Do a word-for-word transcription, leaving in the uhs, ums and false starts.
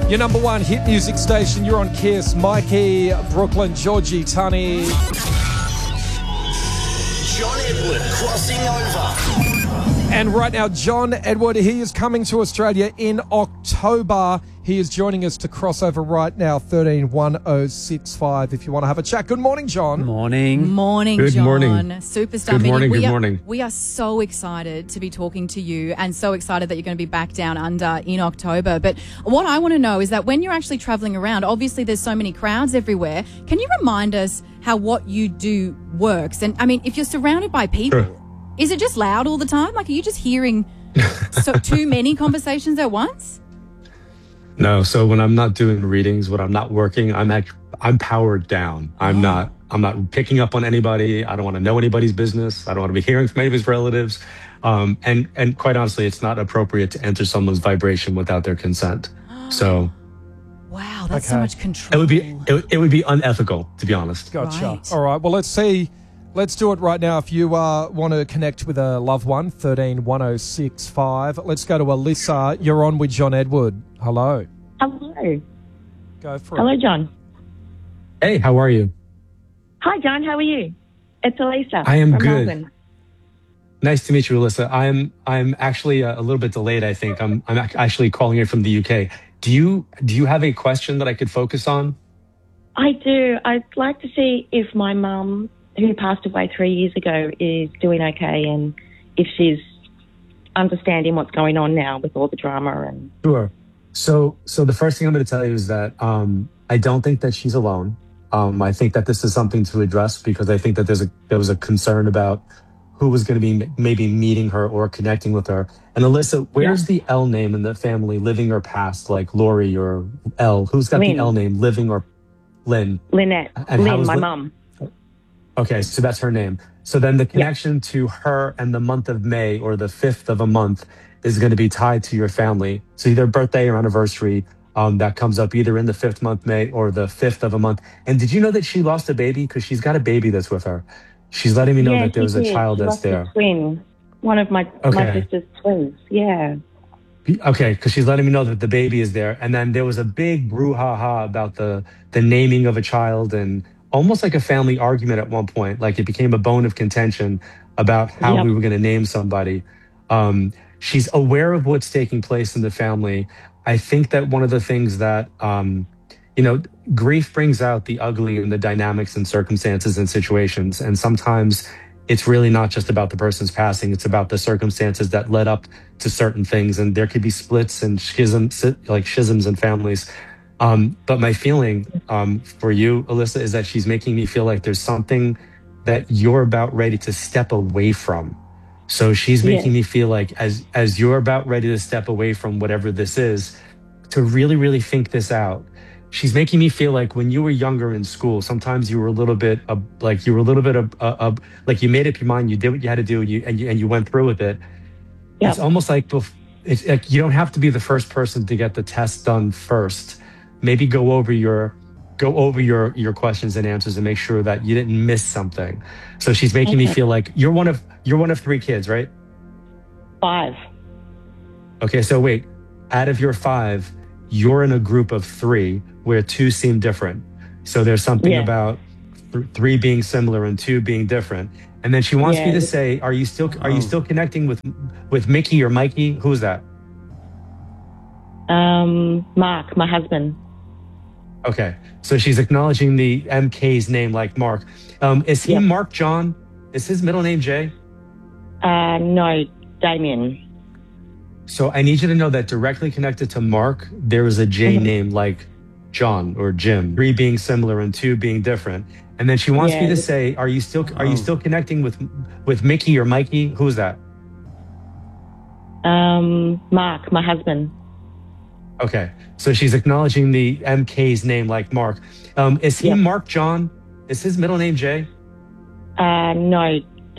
Your number one hit music station. You're on Kiss. Mikey, Brooklyn, Georgie, Tunny. John Edward crossing over. And right now, John Edward, he is coming to Australia in October. He is joining us to cross over right now, thirteen one oh six five, if you want to have a chat. Good morning, John. Morning. Morning, Good John. morning. Superstar. Good Mini. morning, we good are, morning. We are so excited to be talking to you and so excited that you're going to be back down under in October. But what I want to know is that when you're actually travelling around, obviously there's so many crowds everywhere. Can you remind us how what you do works? And, I mean, if you're surrounded by people, Sure. is it just loud all the time? Like, are you just hearing so too many conversations at once? No, so when I'm not doing readings, when I'm not working, I'm act- I'm powered down. I'm Oh. not I'm not picking up on anybody. I don't want to know anybody's business. I don't want to be hearing from anybody's relatives. Um, and and quite honestly, it's not appropriate to enter someone's vibration without their consent. So Wow, that's so Okay. much control. it would be it, would- it would be unethical, to be honest. Gotcha. Right. All right. Well, let's see. Let's do it right now. If you uh, want to connect with a loved one, thirteen one oh six five. Let's go to Alyssa. You're on with John Edward. Hello. Hello. Go for Hello, it. John. Hey, how are you? Hi, John. How are you? It's Elisa. I am from good. Melbourne. Nice to meet you, Alyssa. I'm I'm actually a, a little bit delayed. I think I'm I'm ac- actually calling you from the U K. Do you do you have a question that I could focus on? I do. I'd like to see if my mum, who passed away three years ago, is doing okay and if she's understanding what's going on now with all the drama. And Sure. So, so the first thing I'm going to tell you is that um, I don't think that she's alone. Um, I think that this is something to address because I think that there's a there was a concern about who was going to be maybe meeting her or connecting with her. And Alyssa, where's Yeah. the L name in the family, living or past, like Lori or L? Who's got Lynn. the L name, living or Lynn? Lynette, And how Lynn, is my Lynn- mum. Okay, so that's her name. So then the connection to her and the month of May or the fifth of a month is going to be tied to your family. So either birthday or anniversary um, that comes up either in the fifth month, May, or the fifth of a month. And did you know that she lost a baby? Because she's got a baby that's with her. She's letting me know yeah, that there was she a did. child She that's lost a there. twin. One of my, my Okay. sister's twins. Yeah. Okay, because she's letting me know that the baby is there. And then there was a big brouhaha about the the naming of a child and almost like a family argument at one point. Like it became a bone of contention about how Yep. we were going to name somebody. Um, she's aware of what's taking place in the family. I think that one of the things that, um, you know, grief brings out the ugly in the dynamics and circumstances and situations. And sometimes it's really not just about the person's passing. It's about the circumstances that led up to certain things. And there could be splits and schisms, like schisms in families. Um, but my feeling um, for you, Alyssa, is that she's making me feel like there's something that you're about ready to step away from. So she's making Yes. me feel like as as you're about ready to step away from whatever this is, to really, really think this out. She's making me feel like when you were younger in school, sometimes you were a little bit uh, like you were a little bit of uh, uh, like you made up your mind, you did what you had to do, you and you and you went through with it. Yep. It's almost like bef- it's like you don't have to be the first person to get the test done first. Maybe go over your go over your your questions and answers and make sure that you didn't miss something. So she's making me Okay. feel like you're one of you're one of three kids, right? Five. Okay, so wait, out of your five, you're in a group of three where two seem different. So there's something Yeah. about th- three being similar and two being different. And then she wants me to Yes. say, "Are you still are you Oh. still connecting with with Mickey or Mikey? Who's that?" Um, Mark, my husband. Okay, so she's acknowledging the M K's name like Mark. Um, is he Yep. Mark John? Is his middle name Jay? Uh, no, Damien. So I need you to know that directly connected to Mark, there is a J Mhm. name like John or Jim. Three being similar and two being different. And then she wants me to Yes. say, "Are you still are you Oh. still connecting with with Mickey or Mikey? Who's that?" Um, Mark, my husband. Okay, so she's acknowledging the M K's name like Mark. Um, is he Yep. Mark John? Is his middle name Jay? Uh, no,